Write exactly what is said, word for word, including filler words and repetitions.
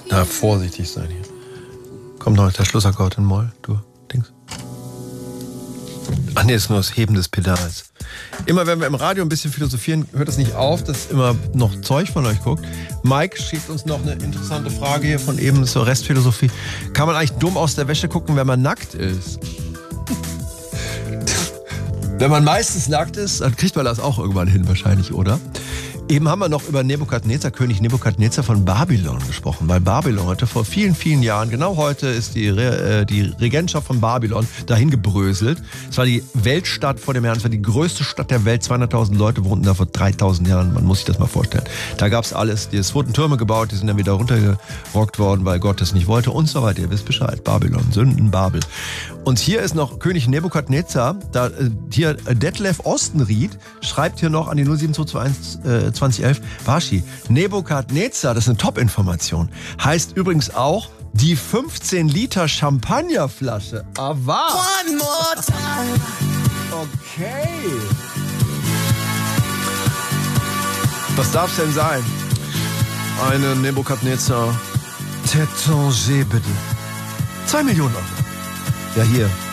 Na, vorsichtig sein hier. Kommt noch der Schlussakkord in Moll, du Dings. Ach nee, das ist nur das Heben des Pedals. Immer wenn wir im Radio ein bisschen philosophieren, hört das nicht auf, dass immer noch Zeug von euch guckt. Mike schickt uns noch eine interessante Frage hier von eben zur Restphilosophie. Kann man eigentlich dumm aus der Wäsche gucken, wenn man nackt ist? Wenn man meistens nackt ist, dann kriegt man das auch irgendwann hin wahrscheinlich, oder? Eben haben wir noch über Nebukadnezar, König Nebukadnezar von Babylon gesprochen, weil Babylon heute vor vielen, vielen Jahren, genau heute ist die, Re, äh, die Regentschaft von Babylon dahin gebröselt. Es war die Weltstadt vor dem Herrn, es war die größte Stadt der Welt, zweihunderttausend Leute wohnten da vor dreitausend Jahren, man muss sich das mal vorstellen. Da gab's alles, es wurden Türme gebaut, die sind dann wieder runtergerockt worden, weil Gott es nicht wollte und so weiter, ihr wisst Bescheid, Babylon, Sünden, Babel. Und hier ist noch König Nebukadnezar, da, hier Detlef Ostenried schreibt hier noch an die null sieben zwei zwei eins äh, zwanzig elf, Bashi, Nebukadnezar, das ist eine Top-Information, heißt übrigens auch die fünfzehn Liter Champagnerflasche. Ava. One more time. Okay. Was darf's denn sein? Eine Nebukadnezar Tétanger bitte. Zwei Millionen Euro. Ja, hier.